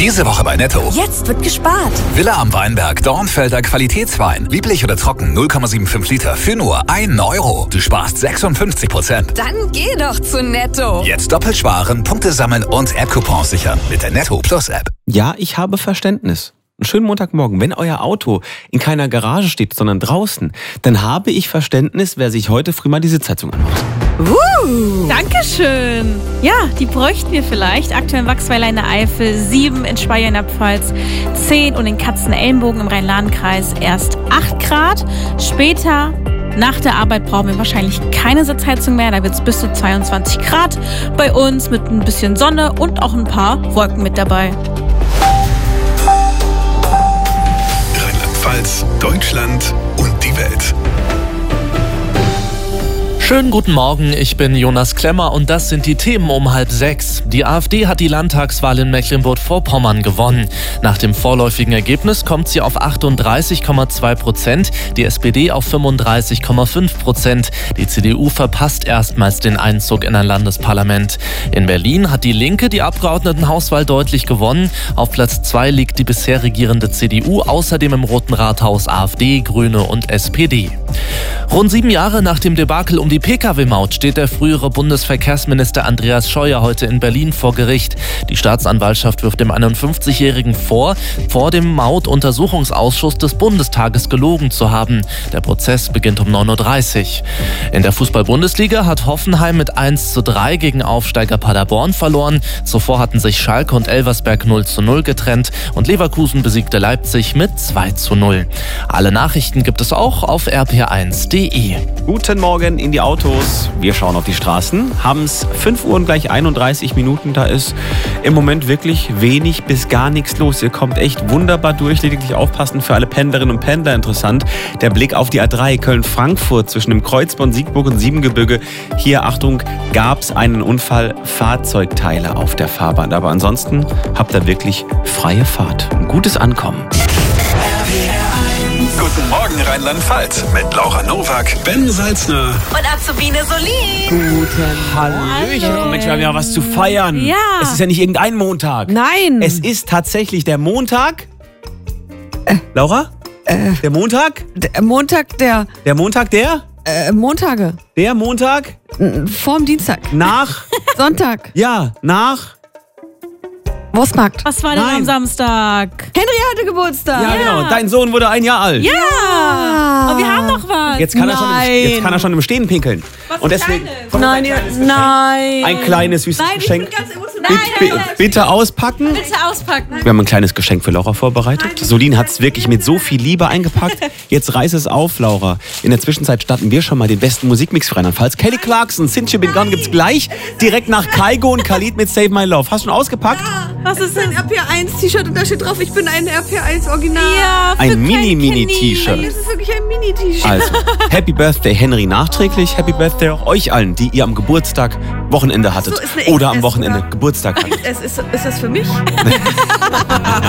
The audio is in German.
Diese Woche bei Netto. Jetzt wird gespart. Villa am Weinberg, Dornfelder Qualitätswein. Lieblich oder trocken, 0,75 Liter für nur 1 Euro. Du sparst 56%. Dann geh doch zu Netto. Jetzt doppelt sparen, Punkte sammeln und App-Coupons sichern mit der Netto Plus App. Ja, ich habe Verständnis. Einen schönen Montagmorgen. Wenn euer Auto in keiner Garage steht, sondern draußen, dann habe ich Verständnis, wer sich heute früh mal die Sitzheizung anmacht. Dankeschön. Ja, die bräuchten wir vielleicht. Aktuell in Wachsweiler in der Eifel, 7 in Speyer in der Pfalz, 10 und in Katzenelnbogen im Rhein-Lahn-Kreis erst 8 Grad. Später, nach der Arbeit, brauchen wir wahrscheinlich keine Sitzheizung mehr. Da wird es bis zu 22 Grad bei uns mit ein bisschen Sonne und auch ein paar Wolken mit dabei. Rheinland-Pfalz, Deutschland und die Welt. Schönen guten Morgen, ich bin Jonas Klemmer und das sind die Themen um 5:30. Die AfD hat die Landtagswahl in Mecklenburg-Vorpommern gewonnen. Nach dem vorläufigen Ergebnis kommt sie auf 38,2%, die SPD auf 35,5%. Die CDU verpasst erstmals den Einzug in ein Landesparlament. In Berlin hat die Linke die Abgeordnetenhauswahl deutlich gewonnen. Auf Platz 2 liegt die bisher regierende CDU, außerdem im Roten Rathaus AfD, Grüne und SPD. Rund 7 Jahre nach dem Debakel um die Pkw-Maut steht der frühere Bundesverkehrsminister Andreas Scheuer heute in Berlin vor Gericht. Die Staatsanwaltschaft wirft dem 51-Jährigen vor dem Mautuntersuchungsausschuss des Bundestages gelogen zu haben. Der Prozess beginnt um 9:30 Uhr. In der Fußball-Bundesliga hat Hoffenheim mit 1:3 gegen Aufsteiger Paderborn verloren. Zuvor hatten sich Schalke und Elversberg 0:0 getrennt und Leverkusen besiegte Leipzig mit 2:0. Alle Nachrichten gibt es auch auf rp1.de. Guten Morgen in die Autos. Wir schauen auf die Straßen. Haben es 5 Uhr und gleich 31 Minuten. Da ist im Moment wirklich wenig bis gar nichts los. Ihr kommt echt wunderbar durch. Lediglich aufpassen für alle Pendlerinnen und Pendler. Interessant. Der Blick auf die A3 Köln-Frankfurt zwischen dem Kreuzborn, Siegburg und Siebengebirge. Hier, Achtung, gab es einen Unfall. Fahrzeugteile auf der Fahrbahn. Aber ansonsten habt ihr wirklich freie Fahrt. Ein gutes Ankommen. Guten Morgen Rheinland-Pfalz mit Laura Nowak, Ben Salzner Und Azubine Solin. Hallöchen. Oh Mensch, wir haben ja was zu feiern. Ja. Es ist ja nicht irgendein Montag. Nein. Es ist tatsächlich der Montag. Laura? Der Montag? Der Montag, Der Montag der? Montage. Der Montag? Vorm Dienstag. Nach? Sonntag. Ja, nach? Wurstmarkt. Was war denn Nein. am Samstag? Henry hatte Geburtstag. Ja, genau. Dein Sohn wurde 1 Jahr alt. Ja! Und wir haben noch was. Jetzt kann er schon im Stehen pinkeln. Und deswegen Nein, nein. ein kleines süßes Geschenk. Nein. Bitte auspacken. Bitte auspacken. Wir haben ein kleines Geschenk für Laura vorbereitet. Solin hat es wirklich mit so viel Liebe eingepackt. Jetzt reiß es auf, Laura. In der Zwischenzeit starten wir schon mal den besten Musikmix für Rheinland-Pfalz. Kelly Clarkson, Cynthia Bin Gone gibt's gleich. Direkt nach Kaigo und Khalid mit Save My Love. Hast du schon ausgepackt? Was ist ein RP1-T-Shirt und da steht drauf, ich bin ein RP1-Original. Ja, für Ein Mini-Mini-T-Shirt. Das ist wirklich ein Mini-T-Shirt. Also, Happy Birthday Henry nachträglich. Happy Birthday auch euch allen, die ihr am Geburtstag Wochenende hattet. So, ist eine oder am XS Wochenende sogar. Geburtstag hattet. Ist das für mich?